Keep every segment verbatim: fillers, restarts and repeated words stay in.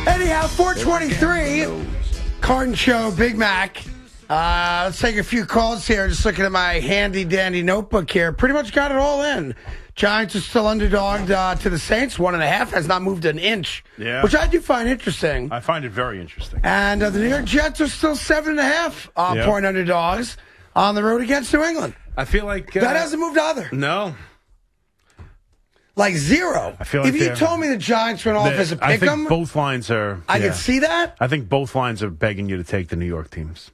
Anyhow, four twenty-three, Carton Show, Big Mac. Uh, let's take a few calls here. Just looking at my handy-dandy notebook here. Pretty much got it all in. Giants are still underdogged uh, to the Saints. One and a half has not moved an inch, yeah. which I do find interesting. I find it very interesting. And uh, the New York Jets are still seven and a half uh, yep. point underdogs on the road against New England. I feel like... Uh, that hasn't moved either. No. Like zero. I feel like if you told me the Giants went off as a pick 'em, I think both lines are... I yeah. could see that. I think both lines are begging you to take the New York teams.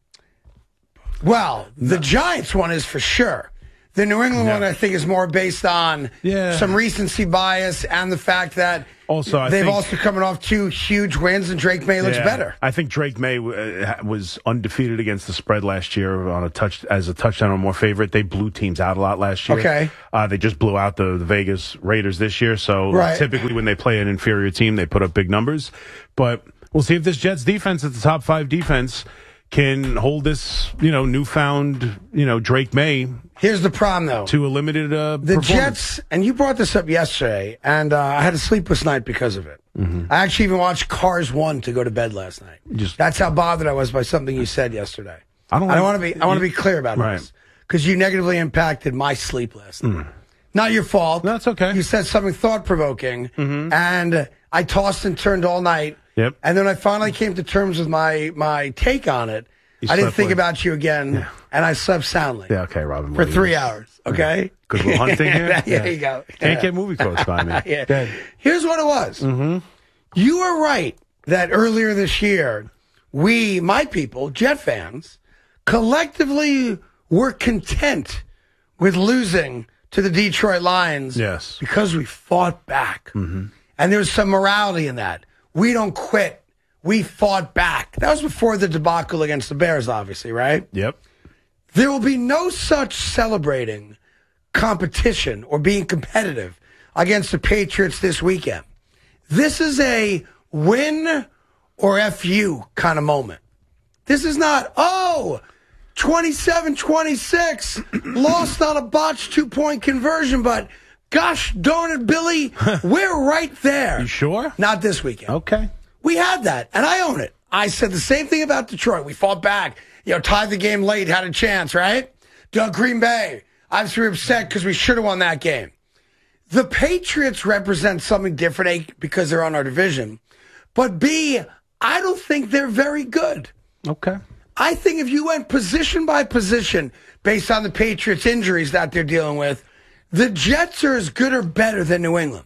Well, the no. Giants one is for sure. The New England yeah. one, I think, is more based on yeah. some recency bias and the fact that also, I they've think, also coming off two huge wins, and Drake May looks yeah, better. I think Drake May uh, was undefeated against the spread last year on a touch as a touchdown or more favorite. They blew teams out a lot last year. Okay, uh, they just blew out the, the Vegas Raiders this year. So right. typically, when they play an inferior team, they put up big numbers. But we'll see if this Jets defense, at the top five defense, can hold this, you know, newfound, you know, Drake May. Here's the problem, though. To a limited uh, The Jets, and you brought this up yesterday, and uh, I had a sleepless night because of it. Mm-hmm. I actually even watched Cars one to go to bed last night. Just, That's how bothered I was by something you said yesterday. I don't, I want to be I want to be clear about right. this. Because you negatively impacted my sleep last night. Mm. Not your fault. That's okay. You said something thought-provoking, mm-hmm. and I tossed and turned all night. Yep. And then I finally came to terms with my, my take on it. You I didn't think late. about you again, yeah. and I slept soundly. Yeah, okay, Robin. For three hours, okay? Because we're hunting here? yeah, yeah, there you go. Can't yeah. get movie quotes by me. yeah. Here's what it was. Mm-hmm. You were right that earlier this year, we, my people, Jet fans, collectively were content with losing to the Detroit Lions yes. because we fought back. Mm-hmm. And there was some morality in that. We don't quit. We fought back. That was before the debacle against the Bears, obviously, right? Yep. There will be no such celebrating competition or being competitive against the Patriots this weekend. This is a win or F you kind of moment. This is not, oh, twenty-seven twenty-six, lost on a botched two-point conversion, but gosh darn it, Billy, we're right there. You sure? Not this weekend. Okay. We had that, and I own it. I said the same thing about Detroit. We fought back, you know, tied the game late, had a chance, right? Doug Green Bay, obviously we're upset because we should have won that game. The Patriots represent something different, A, because they're on our division, but B, I don't think they're very good. Okay. I think if you went position by position based on the Patriots' injuries that they're dealing with, the Jets are as good or better than New England.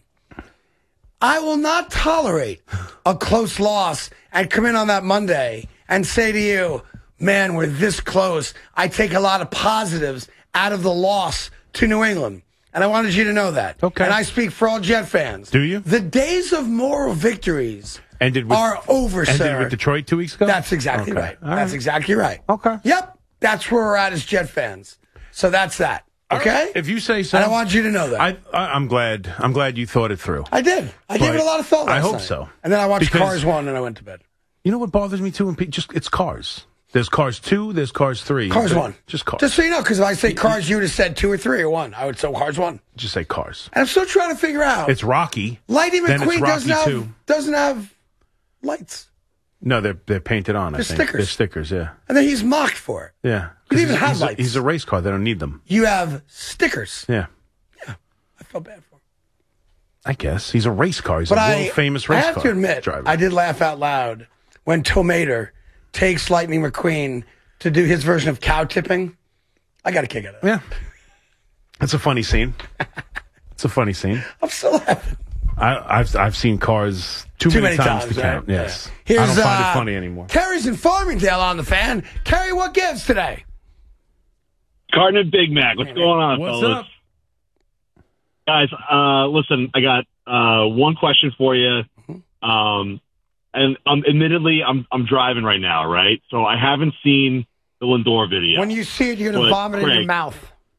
I will not tolerate a close loss and come in on that Monday and say to you, man, we're this close. I take a lot of positives out of the loss to New England. And I wanted you to know that. Okay. And I speak for all Jet fans. Do you? The days of moral victories ended with, are over, ended sir. with Detroit two weeks ago? That's exactly okay. right. All that's right. exactly right. Okay. Yep. That's where we're at as Jet fans. So that's that. Okay? Right. If you say so. And I want you to know that. I, I, I'm glad. I'm glad you thought it through. I did. I but gave it a lot of thought last I hope night. so. And then I watched because, Cars one and I went to bed. You know what bothers me too? Just it's Cars. There's Cars two, there's Cars three. Cars one. Just Cars. Just so you know, because if I say Cars, you would have said two or three or one. I would say Cars one. Just say Cars. And I'm still trying to figure out. It's Rocky. Lightning then McQueen it's Rocky doesn't have, two. doesn't have lights. No, they're they're painted on, they're I think. stickers. They're stickers, yeah. And then he's mocked for it. Yeah. You even he's, have he's lights. A, he's a race car. They don't need them. You have stickers. Yeah. Yeah. I felt bad for him. I guess. He's a race car. He's but a I, world famous race car I have car to admit, driver. I did laugh out loud when Tomater takes Lightning McQueen to do his version of cow tipping. I got a kick out of it. Yeah. It's a funny scene. It's a funny scene. I'm still laughing. I, I've I've seen Cars too, too many, many times, times to count. right? Yes. Yeah. I don't find uh, it funny anymore. Kerry's in Farmingdale on the Fan. Kerry, what gives today? Carton and Big Mac. What's going on, What's fellas? up? Guys, uh, listen, I got uh, one question for you. Um, and um, admittedly, I'm I'm driving right now, right? So I haven't seen the Lindor video. When you see it, you're going to But, vomit in Craig, your mouth.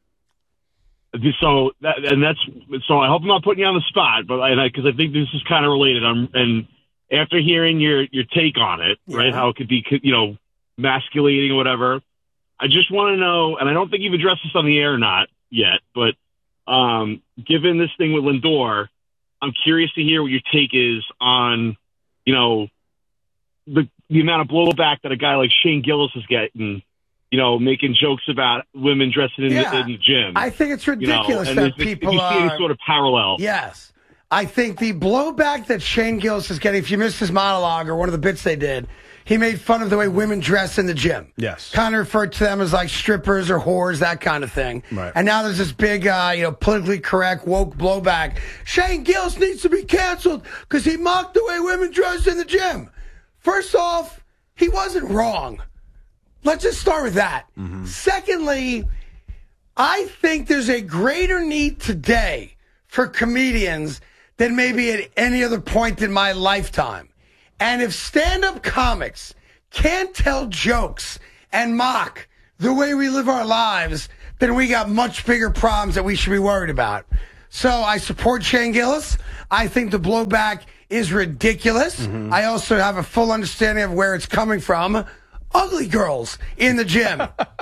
So that, and that's so. I hope I'm not putting you on the spot, but because I, I think this is kind of related. I'm and after hearing your your take on it, Yeah. right? How it could be, you know, masculating or whatever. I just want to know, and I don't think you've addressed this on the air or not yet, but um, given this thing with Lindor, I'm curious to hear what your take is on you know, the the amount of blowback that a guy like Shane Gillis is getting, you know, making jokes about women dressing in, Yeah. the, in the gym. I think it's ridiculous you know, and that there's- people you see are. any sort of parallel. Yes. I think the blowback that Shane Gillis is getting, if you missed his monologue or one of the bits they did, he made fun of the way women dress in the gym. Yes. Kind of referred to them as like strippers or whores, that kind of thing. Right. And now there's this big, uh, you know, politically correct, woke blowback. Shane Gillis needs to be canceled because he mocked the way women dress in the gym. First off, he wasn't wrong. Let's just start with that. Mm-hmm. Secondly, I think there's a greater need today for comedians than maybe at any other point in my lifetime. And if stand-up comics can't tell jokes and mock the way we live our lives, then we got much bigger problems that we should be worried about. So I support Shane Gillis. I think the blowback is ridiculous. Mm-hmm. I also have a full understanding of where it's coming from. Ugly girls in the gym.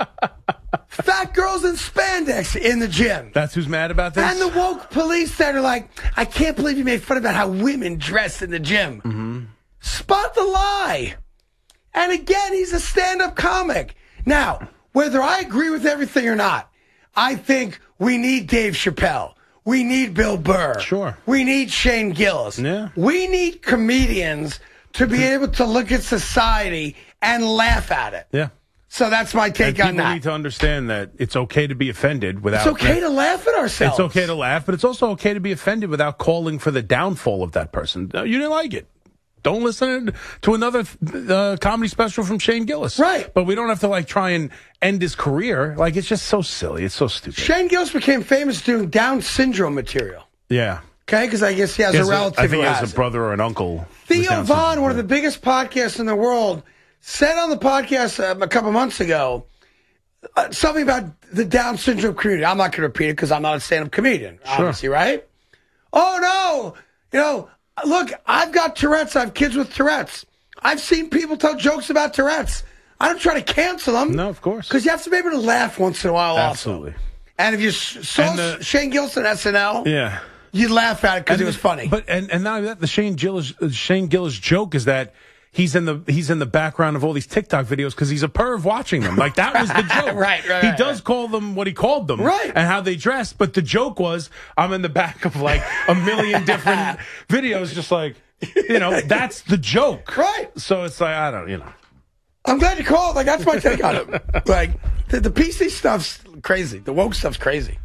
Fat girls in spandex in the gym. That's who's mad about this? And the woke police that are like, I can't believe you made fun about how women dress in the gym. Mm-hmm. Spot the lie. And again, he's a stand-up comic. Now, whether I agree with everything or not, I think we need Dave Chappelle. We need Bill Burr. Sure. We need Shane Gillis. Yeah. We need comedians to be able to look at society and laugh at it. Yeah. So that's my take and on people that. need to understand that it's okay to be offended without. It's okay to laugh at ourselves. It's okay to laugh, but it's also okay to be offended without calling for the downfall of that person. Uh, You didn't like it. Don't listen to another uh, comedy special from Shane Gillis. Right. But we don't have to, like, try and end his career. Like, it's just so silly. It's so stupid. Shane Gillis became famous doing Down syndrome material. Yeah. Okay, because I guess he has He a has relative I think who he has has a it. brother or an uncle. with Theo Down Vaughn, syndrome. one of the biggest podcasts in the world, said on the podcast um, a couple months ago uh, something about the Down syndrome community. I'm not going to repeat it because I'm not a stand-up comedian, obviously, right? Oh, no. You know, look, I've got Tourette's. I have kids with Tourette's. I've seen people tell jokes about Tourette's. I don't try to cancel them. No, of course. Because you have to be able to laugh once in a while Absolutely. also. And if you s- saw And the- Shane Gillis on S N L, Yeah. you'd laugh at it because And it was the- funny. But and and not only that, the Shane Gillis uh, Shane Gillis joke is that he's in the he's in the background of all these TikTok videos because he's a perv watching them. Like that was the joke. Right, right, He right, does right. call them what he called them, Right. and how they dress. But the joke was, I'm in the back of like a million different videos, just like you know, that's the joke, Right. So it's like I don't, you know. I'm glad you called. Like, that's my take on it. Like, the, the P C stuff's crazy. The woke stuff's crazy.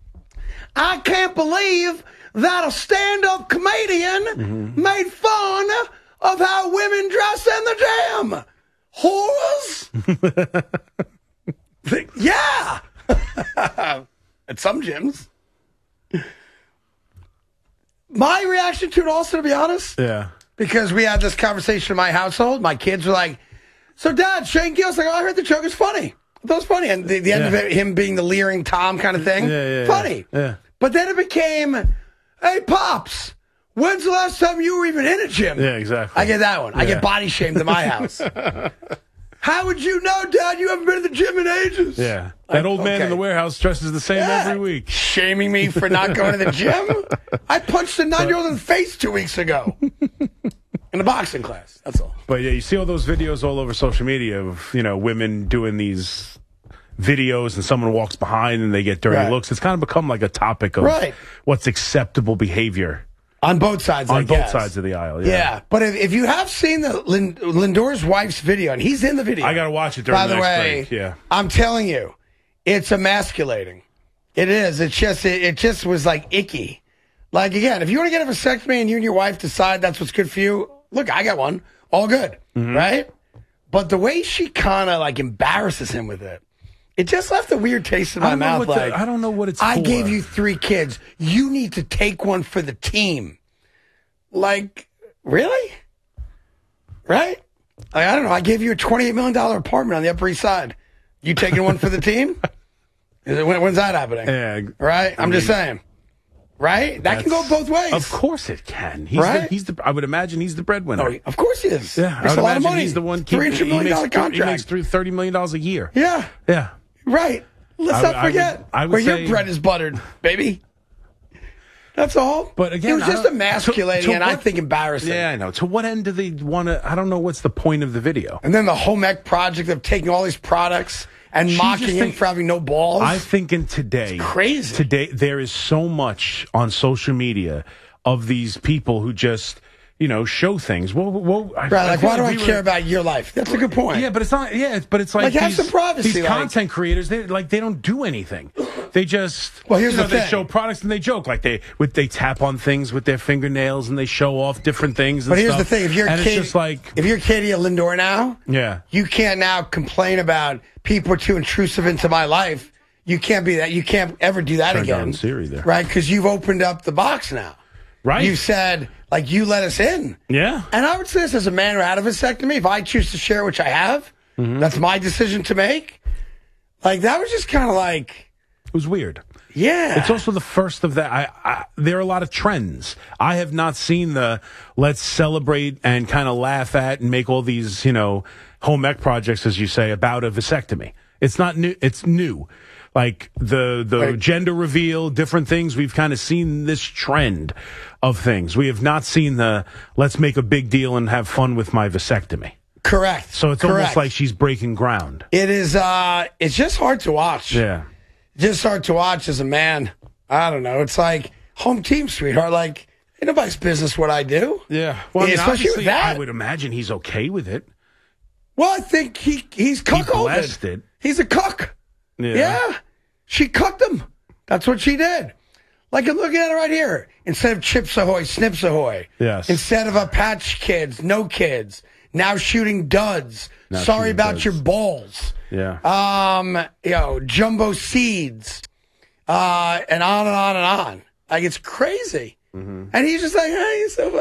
I can't believe that a stand-up comedian Mm-hmm. made fun of how women dress in the gym. Whores? Yeah. At some gyms. My reaction to it also, to be honest, Yeah. because we had this conversation in my household. My kids were like, so Dad, Shane Gillis, like, oh, I heard the joke is funny. I thought it was funny. And the, the end of Yeah. it, him being the leering Tom kind of thing, Yeah, yeah, funny. yeah. Yeah. But then it became, hey, Pops, when's the last time you were even in a gym? Yeah, exactly. I get that one. I Yeah. get body shamed in my house. How would you know, Dad? You haven't been to the gym in ages. Yeah. Like, That old man okay. in the warehouse dresses the same Yeah. every week. Shaming me for not going to the gym? I punched a nine-year-old in the face two weeks ago. In a boxing class. That's all. But yeah, you see all those videos all over social media of, you know, women doing these videos and someone walks behind and they get dirty Right. looks. It's kind of become like a topic of Right. what's acceptable behavior On both sides, I on both guess. sides of the aisle. Yeah. Yeah. But if, if you have seen the Lind- Lindor's wife's video, and he's in the video. I got to watch it during By the the next way, break. Yeah. I'm telling you, it's emasculating. It is. It's just, it, it just was like icky. Like, again, if you want to get a vasectomy and you and your wife decide that's what's good for you, look, I got one. All good. Mm-hmm. Right? But the way she kind of like embarrasses him with it, it just left a weird taste in I my don't know mouth. what the- Like, I don't know what it's I for. gave you three kids. You need to take one for the team. Like, really? Right? Like, I don't know. I gave you a twenty-eight million dollars apartment on the Upper East Side. You taking one for the team? Is it, when, when's that happening? Yeah. Right? I'm I just mean, saying. Right? That can go That's- both ways. Of course it can. He's Right? The, he's the. I would imagine he's the breadwinner. Oh, of course he is. Yeah, I It's would a lot of imagine money. he's the one. three hundred million dollars he makes, He makes contract. through thirty million dollars a year. Yeah. Yeah. Right. Let's I not would- I would- forget I would where say- your bread is buttered, baby. That's all. But again, it was just emasculating to, to and what, I think embarrassing. Yeah, I know. To what end do they want to? I don't know what's the point of the video. And then the home ec project of taking all these products and she mocking him think, for having no balls. I think in today, it's crazy. Today there is so much on social media of these people who just, you know, show things. Well, well I, right, like, I why do like I we care were, about your life? That's a good point. Yeah, but it's not. Yeah, but it's like, like these, have some privacy. These like, content creators, they like they don't do anything. They just well, here's you know, the they thing. show products and they joke like they with they tap on things with their fingernails and they show off different things. And but here's stuff. the thing: if you're and Katie, it's just like if you're Katie Lindor now, yeah, you can't now complain about people are too intrusive into my life. You can't be that. You can't ever do that Turned again, on Siri there. right? Because you've opened up the box now. Right. You said, like, you let us in. Yeah. And I would say this as a man who had a vasectomy, if I choose to share, which I have, mm-hmm. that's my decision to make. Like, that was just kind of like. It was weird. Yeah. It's also the first of that. I, I, there are a lot of trends. I have not seen the let's celebrate and kind of laugh at and make all these, you know, home ec projects, as you say, about a vasectomy. It's not new. It's new. Like the the right. gender reveal, different things. We've kind of seen this trend of things. We have not seen the let's make a big deal and have fun with my vasectomy. Correct. So it's Correct. almost like she's breaking ground. It is. Uh, it's just hard to watch. Yeah. Just hard to watch as a man. I don't know. It's like home team, sweetheart. Like, ain't nobody's business what I do. Yeah. Well, I mean, especially with that. I would imagine he's okay with it. Well, I think he he's cuckolded. He blessed it. He's a cuck. Yeah. yeah. She cucked him. That's what she did. Like, I'm looking at it right here. Instead of Chips Ahoy, Snips Ahoy. Yes. Instead of a Patch Kids, no kids. Now shooting duds. Now Sorry shooting about duds. your balls. Yeah. Um, you know, jumbo seeds. Uh, and on and on and on. Like, it's crazy. Mm-hmm. And he's just like, hey, you're so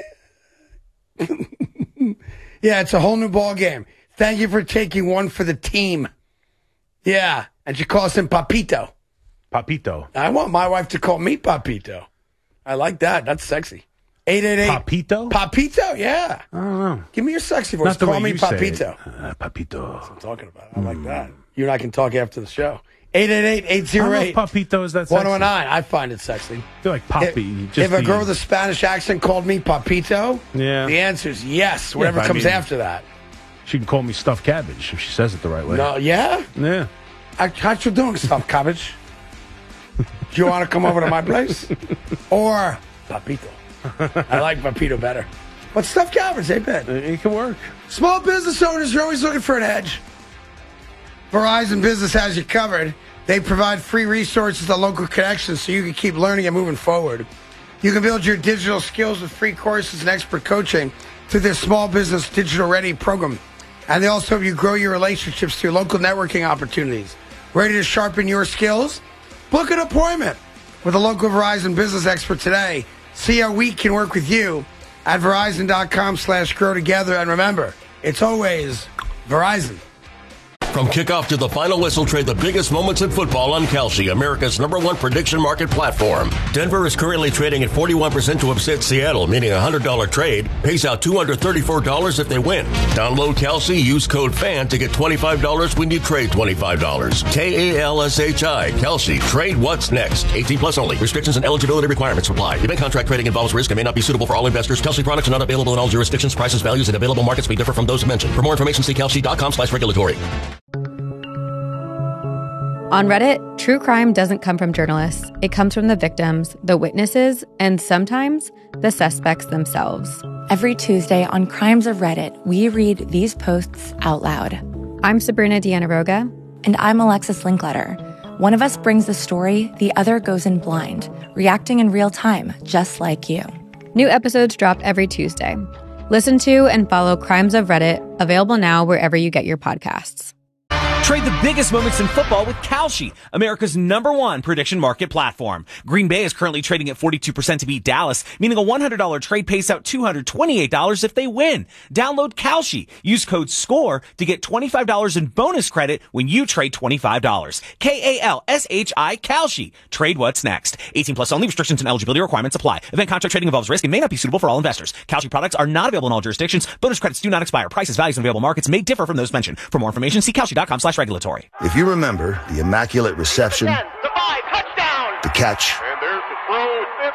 funny, honey. Yeah, it's a whole new ball game. Thank you for taking one for the team. Yeah. And she calls him Papito. Papito. I want my wife to call me Papito. I like that. That's sexy. eight eight eight Papito? Papito, yeah. I don't know. Give me your sexy voice. Not the call way me you Papito. say it. Uh, Papito. That's what I'm talking about. I like that. You and I can talk after the show. eight eight eight, eight oh eight, Papito is that sexy? one oh nine. I find it sexy. I feel like Poppy. If, just if a girl the, with a Spanish accent called me Papito, yeah. the answer is yes, whatever yeah, comes I mean, after that. She can call me stuffed cabbage if she says it the right way. No, yeah? Yeah. I, how you doing, stuffed cabbage? Do you want to come over to my place? Or Papito. I like Papito better. But stuffed cabbage, ain't bad. It can work. Small business owners are always looking for an edge. Verizon Business has you covered. They provide free resources and local connections so you can keep learning and moving forward. You can build your digital skills with free courses and expert coaching through their Small Business Digital Ready program. And they also help you grow your relationships through local networking opportunities. Ready to sharpen your skills? Book an appointment with a local Verizon business expert today. See how we can work with you at Verizon.com slash grow together. And remember, it's always Verizon. From kickoff to the final whistle, trade the biggest moments in football on Kalshi, America's number one prediction market platform. Denver is currently trading at forty-one percent to upset Seattle, meaning a one hundred dollars trade pays out two hundred thirty-four dollars if they win. Download Kalshi, use code FAN to get twenty-five dollars when you trade twenty-five dollars. K A L S H I, Kalshi. Trade what's next. eighteen plus only. Restrictions and eligibility requirements apply. Event contract trading involves risk and may not be suitable for all investors. Kalshi products are not available in all jurisdictions. Prices, values, and available markets may differ from those mentioned. For more information, see kalshi.com slash regulatory. On Reddit, true crime doesn't come from journalists. It comes from the victims, the witnesses, and sometimes the suspects themselves. Every Tuesday on Crimes of Reddit, we read these posts out loud. I'm Sabrina Dianaroga. And I'm Alexis Linkletter. One of us brings the story, the other goes in blind, reacting in real time, just like you. New episodes drop every Tuesday. Listen to and follow Crimes of Reddit, available now wherever you get your podcasts. Trade the biggest moments in football with Kalshi, America's number one prediction market platform. Green Bay is currently trading at forty-two percent to beat Dallas, meaning a one hundred dollars trade pays out two hundred twenty-eight dollars if they win. Download Kalshi. Use code SCORE to get twenty-five dollars in bonus credit when you trade twenty-five dollars. K A L S H I, Kalshi. Trade what's next. eighteen plus only. Restrictions and eligibility requirements apply. Event contract trading involves risk and may not be suitable for all investors. Kalshi products are not available in all jurisdictions. Bonus credits do not expire. Prices, values, and available markets may differ from those mentioned. For more information, see Kalshi.com slash regulatory. If you remember the immaculate reception, ten, the five, touchdown. the catch, and there's the throw. It's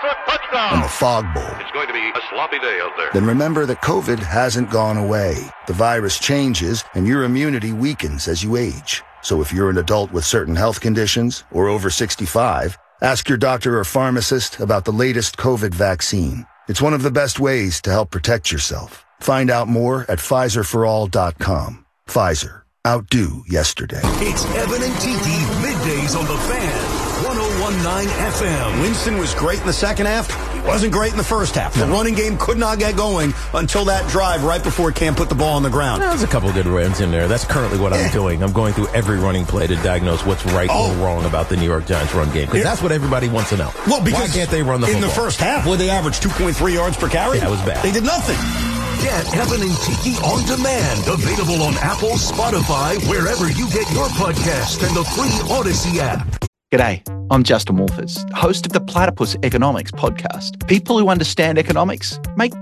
foot touchdown. And the fog bowl. It's going to be a sloppy day out there. Then remember that COVID hasn't gone away. The virus changes and your immunity weakens as you age. So if you're an adult with certain health conditions or over sixty-five, ask your doctor or pharmacist about the latest COVID vaccine. It's one of the best ways to help protect yourself. Find out more at Pfizer for all dot com. Pfizer. Outdo yesterday. It's Evan and Tiki middays on the Fan. one oh one point nine F M. Winston was great in the second half. He wasn't great in the first half. The running game could not get going until that drive right before Cam put the ball on the ground. There's a couple of good runs in there. That's currently what I'm doing. I'm going through every running play to diagnose what's right oh. or wrong about the New York Giants run game. Because that's what everybody wants to know. Well, because why can't they run the in football? the first half, where they averaged two point three yards per carry? Yeah, that was bad. They did nothing. Get Evan and Tiki on demand. Available on Apple, Spotify, wherever you get your podcast, and the free Odyssey app. G'day, I'm Justin Wolfers, host of the Platypus Economics podcast. People who understand economics make